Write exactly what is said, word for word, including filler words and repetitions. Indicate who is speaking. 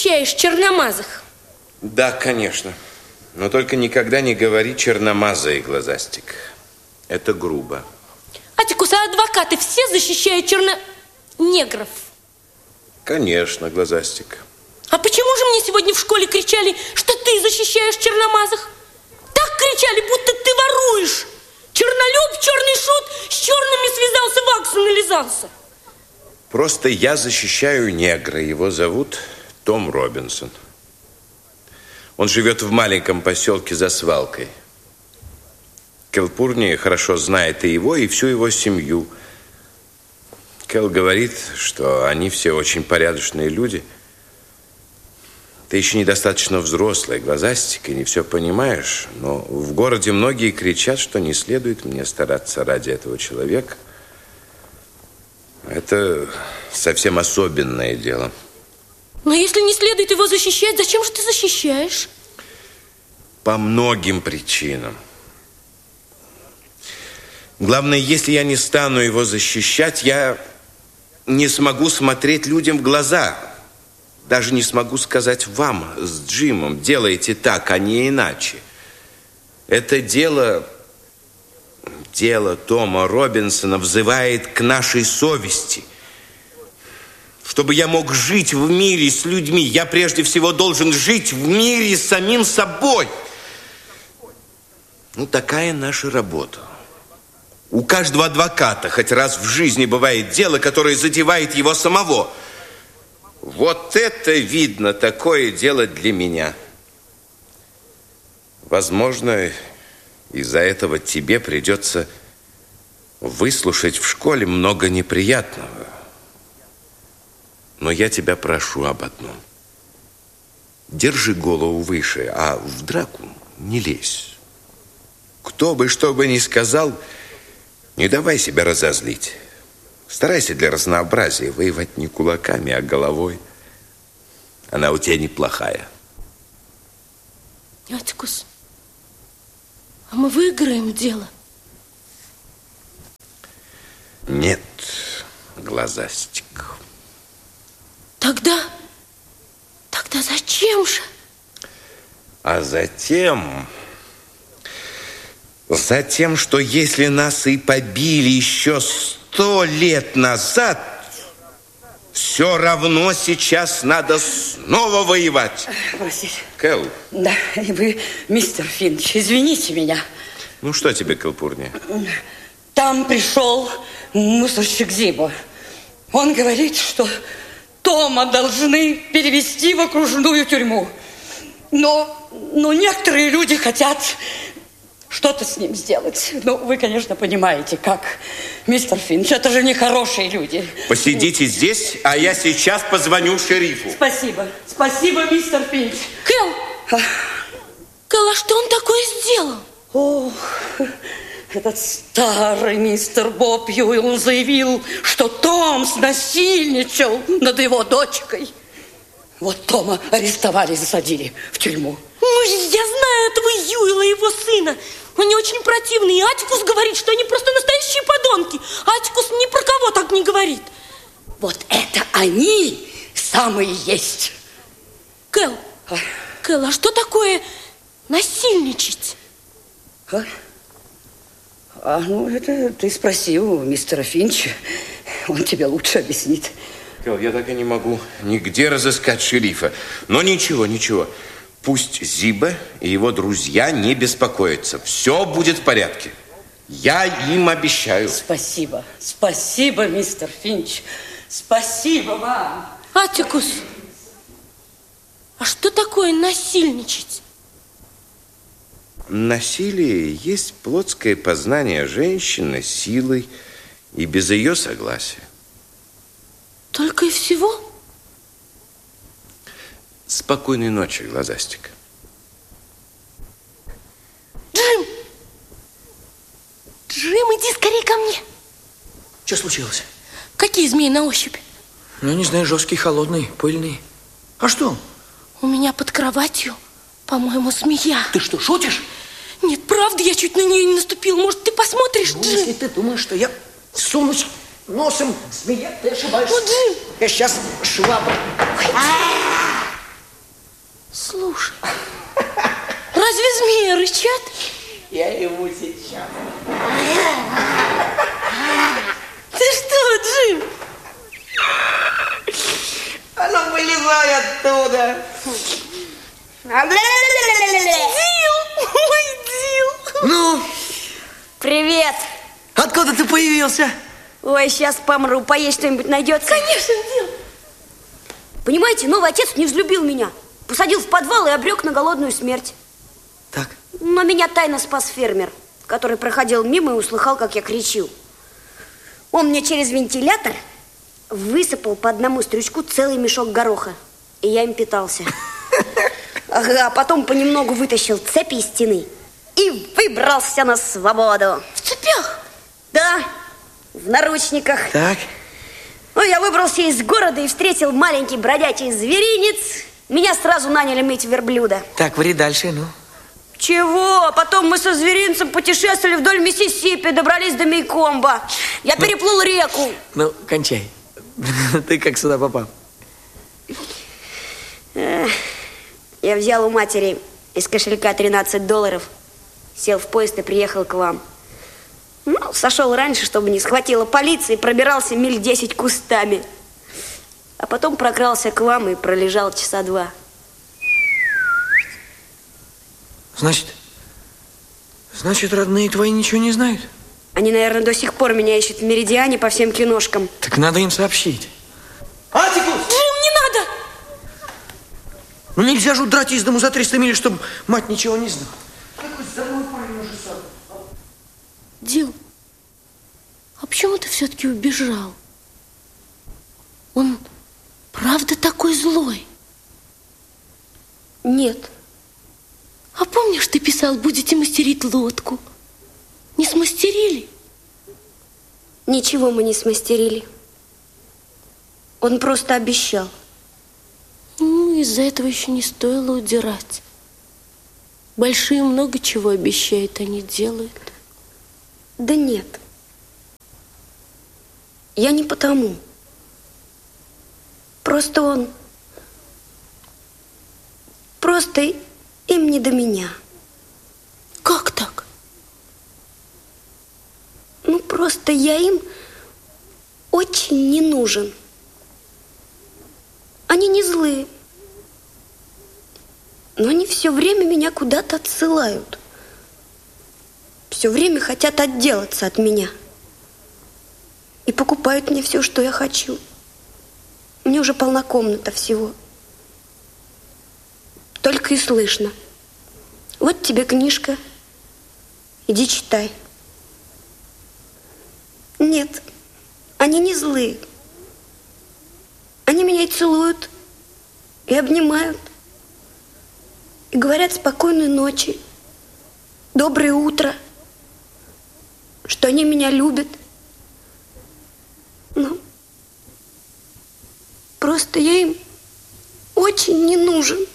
Speaker 1: защищаешь черномазых?
Speaker 2: Да, конечно. Но только никогда не говори черномазый, глазастик. Это грубо.
Speaker 1: Атикус, а адвокаты все защищают черно... негров?
Speaker 2: Конечно, глазастик.
Speaker 1: А почему же мне сегодня в школе кричали, что ты защищаешь черномазых? Так кричали, будто ты воруешь. Чернолюб, черный шут, с черными связался, ваксу нализался.
Speaker 2: Просто я защищаю негра. Его зовут Том Робинсон. Он живет в маленьком поселке за свалкой. Келпурни хорошо знает и его, и всю его семью. Кел говорит, что они все очень порядочные люди. Ты еще недостаточно взрослый, глазастик, и не все понимаешь. Но в городе многие кричат, что не следует мне стараться ради этого человека. Это совсем особенное дело.
Speaker 1: Но если не следует его защищать, зачем же ты защищаешь?
Speaker 2: По многим причинам. Главное, если я не стану его защищать, я не смогу смотреть людям в глаза. Даже не смогу сказать вам с Джимом: делайте так, а не иначе. Это дело, дело Тома Робинсона взывает к нашей совести. Чтобы я мог жить в мире с людьми, я прежде всего должен жить в мире с самим собой. Ну, такая наша работа. У каждого адвоката хоть раз в жизни бывает дело, которое задевает его самого. Вот это, видно, такое дело для меня. Возможно, из-за этого тебе придется выслушать в школе много неприятного. Но я тебя прошу об одном. Держи голову выше, а в драку не лезь. Кто бы что бы ни сказал, не давай себя разозлить. Старайся для разнообразия воевать не кулаками, а головой. Она у тебя неплохая.
Speaker 1: Атикус, а мы выиграем дело?
Speaker 2: Нет, глазастик.
Speaker 1: Тогда, тогда зачем же?
Speaker 2: А затем... Затем, что если нас и побили еще сто лет назад, все равно сейчас надо снова воевать.
Speaker 3: Василий.
Speaker 2: Кэл.
Speaker 3: Да, и вы, мистер Финч, извините меня.
Speaker 2: Ну, что тебе, Келпурни?
Speaker 3: Там пришел мусорщик Зиба. Он говорит, что Тома должны перевести в окружную тюрьму. Но, но некоторые люди хотят что-то с ним сделать. Ну, вы, конечно, понимаете, как, мистер Финч, это же не хорошие люди.
Speaker 2: Посидите здесь, а я сейчас позвоню шерифу.
Speaker 3: Спасибо. Спасибо, мистер Финч.
Speaker 1: Кэл!
Speaker 3: А...
Speaker 1: Кэл, а что он такое сделал?
Speaker 3: Ох, этот старый мистер Боб Юэлл заявил, что Том снасильничал над его дочкой. Вот Тома арестовали и засадили в тюрьму.
Speaker 1: Ну, я знаю этого Юэла и его сына. Они очень противные. И Атикус говорит, что они просто настоящие подонки. Атикус ни про кого так не говорит.
Speaker 3: Вот это они самые есть.
Speaker 1: Кэл, а? Кэл, а что такое насильничать?
Speaker 3: А? А, ну, это ты спроси у мистера Финча. Он тебе лучше объяснит.
Speaker 2: Кэл, я так и не могу нигде разыскать шерифа. Но ничего, ничего. Пусть Зиба и его друзья не беспокоятся. Все будет в порядке. Я им обещаю.
Speaker 3: Спасибо. Спасибо, мистер Финч. Спасибо вам.
Speaker 1: Атикус, а что такое насильничать?
Speaker 2: Насилие есть плотское познание женщины силой и без ее согласия.
Speaker 1: Только и всего?
Speaker 2: Спокойной ночи, глазастик.
Speaker 1: Джим! Джим, иди скорее ко мне.
Speaker 4: Что случилось?
Speaker 1: Какие змеи на ощупь?
Speaker 4: Ну, не знаю, жесткие, холодные, пыльные. А что?
Speaker 1: У меня под кроватью, по-моему, змея.
Speaker 4: Ты что, шутишь?
Speaker 1: Нет, правда, я чуть на нее не наступила. Может, ты посмотришь,
Speaker 4: ну,
Speaker 1: Джим?
Speaker 4: Если ты думаешь, что я сунусь носом змея, ты ошибаешься.
Speaker 1: Ну, Джим!
Speaker 4: Я сейчас швабру.
Speaker 1: Слушай, разве змеи рычат?
Speaker 5: Я ему сейчас.
Speaker 1: Ты что, Джим?
Speaker 5: Оно вылезай оттуда.
Speaker 1: Дил! Ой, Дил!
Speaker 4: Ну,
Speaker 6: Привет!
Speaker 4: откуда ты появился?
Speaker 6: Ой, сейчас помру, поесть что-нибудь найдется?
Speaker 1: Конечно, Дил!
Speaker 6: Понимаете, новый отец не взлюбил меня. Посадил в подвал и обрек на голодную смерть.
Speaker 4: Так.
Speaker 6: Но меня тайно спас фермер, который проходил мимо и услыхал, как я кричу. Он мне через вентилятор высыпал по одному стручку целый мешок гороха. И я им питался. Ага, а потом понемногу вытащил цепи из стены и выбрался на свободу.
Speaker 1: В цепях?
Speaker 6: Да, в наручниках.
Speaker 4: Так.
Speaker 6: Ну, я выбрался из города и встретил маленький бродячий зверинец. Меня сразу наняли мыть верблюда.
Speaker 4: Так, вари дальше, ну.
Speaker 6: Чего? Потом мы со зверинцем путешествовали вдоль Миссисипи, добрались до Мейкомба. Я
Speaker 4: Ну.
Speaker 6: переплыл реку.
Speaker 4: Ну, кончай. Ты как сюда попал?
Speaker 6: Я взял у матери из кошелька тринадцать долларов, сел в поезд и приехал к вам. Ну, сошел раньше, чтобы не схватила полиция, и пробирался миль десять кустами. А потом прокрался к вам и пролежал часа два.
Speaker 4: Значит, значит, родные твои ничего не знают?
Speaker 6: Они, наверное, до сих пор меня ищут в Меридиане по всем киношкам.
Speaker 4: Так надо им сообщить.
Speaker 5: Атикус!
Speaker 1: Джим, не надо!
Speaker 4: Ну нельзя же удрать из дому за триста миль, чтобы мать ничего не знала.
Speaker 1: Дил, а почему ты все-таки убежал? Он правда такой злой?
Speaker 6: Нет.
Speaker 1: А помнишь, ты писал, будете мастерить лодку? Не смастерили?
Speaker 6: Ничего мы не смастерили. Он просто обещал.
Speaker 1: Ну, из-за этого еще не стоило удирать. Большие много чего обещают, а не делают.
Speaker 6: Да нет. Я не потому. Просто он... Просто им не до меня.
Speaker 1: Как так?
Speaker 6: Ну, просто я им очень не нужен. Они не злые. Но они все время меня куда-то отсылают. Все время хотят отделаться от меня. И покупают мне все, что я хочу. Мне уже полна комната всего. Только и слышно: вот тебе книжка, иди читай. Нет, они не злые. Они меня и целуют, и обнимают, и говорят спокойной ночи, доброе утро, что они меня любят. Но просто я им очень не нужен.